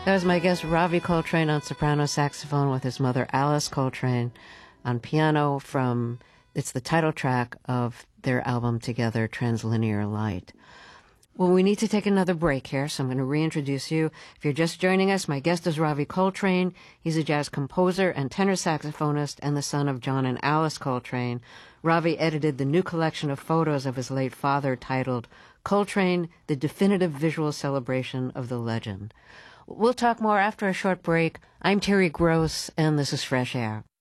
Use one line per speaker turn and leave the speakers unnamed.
That was my guest Ravi Coltrane on soprano saxophone with his mother Alice Coltrane on piano from, it's the title track of their album together, Translinear Light. Well, we need to take another break here, so I'm going to reintroduce you. If you're just joining us, my guest is Ravi Coltrane. He's a jazz composer and tenor saxophonist and the son of John and Alice Coltrane. Ravi edited the new collection of photos of his late father titled Coltrane, the Definitive Visual Celebration of the Legend. We'll talk more after a short break. I'm Terry Gross, and this is Fresh Air.